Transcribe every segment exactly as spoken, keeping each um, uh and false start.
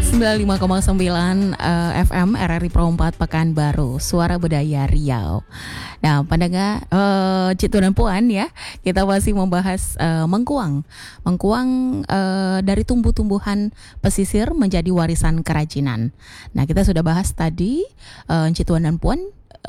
sembilan puluh lima koma sembilan uh, F M R R I Pro empat Pekanbaru, Suara Budaya Riau. Nah, pendengar uh, Cik dan Puan ya, kita masih membahas uh, mengkuang. Mengkuang uh, dari tumbuh-tumbuhan pesisir menjadi warisan kerajinan. Nah, kita sudah bahas tadi uh, Cik dan Puan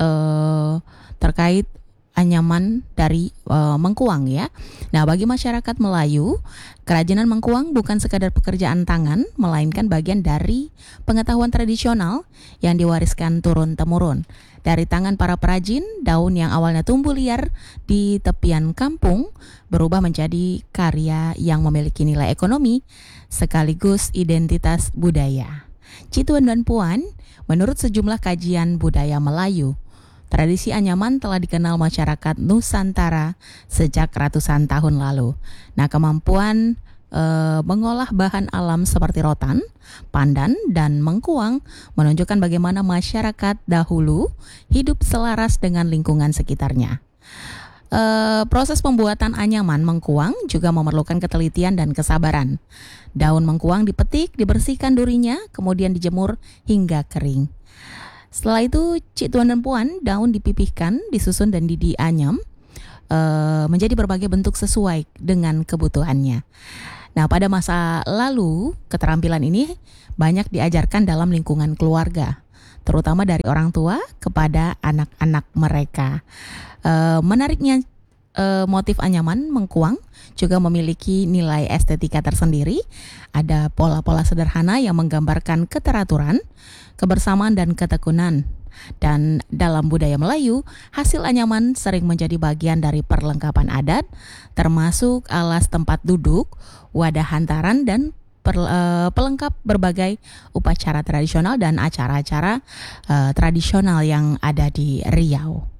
uh, terkait anyaman dari uh, mengkuang ya. Nah, bagi masyarakat Melayu, kerajinan mengkuang bukan sekadar pekerjaan tangan, melainkan bagian dari pengetahuan tradisional yang diwariskan turun-temurun. Dari tangan para perajin, daun yang awalnya tumbuh liar di tepian kampung berubah menjadi karya yang memiliki nilai ekonomi sekaligus identitas budaya. Cituan dan Puan, menurut sejumlah kajian budaya Melayu, tradisi anyaman telah dikenal masyarakat Nusantara sejak ratusan tahun lalu. Nah, kemampuan e, mengolah bahan alam seperti rotan, pandan, dan mengkuang menunjukkan bagaimana masyarakat dahulu hidup selaras dengan lingkungan sekitarnya. E, proses pembuatan anyaman mengkuang juga memerlukan ketelitian dan kesabaran. Daun mengkuang dipetik, dibersihkan durinya, kemudian dijemur hingga kering. Setelah itu, Cik Tuan dan Puan, daun dipipihkan, disusun dan dianyam e, menjadi berbagai bentuk sesuai dengan kebutuhannya. Nah, pada masa lalu, keterampilan ini banyak diajarkan dalam lingkungan keluarga, terutama dari orang tua kepada anak-anak mereka. E, menariknya, e, motif anyaman mengkuang juga memiliki nilai estetika tersendiri. Ada pola-pola sederhana yang menggambarkan keteraturan, kebersamaan dan ketekunan. Dan dalam budaya Melayu, hasil anyaman sering menjadi bagian dari perlengkapan adat, termasuk alas tempat duduk, wadah hantaran, dan per, uh, pelengkap berbagai upacara tradisional dan acara-acara uh, tradisional yang ada di Riau.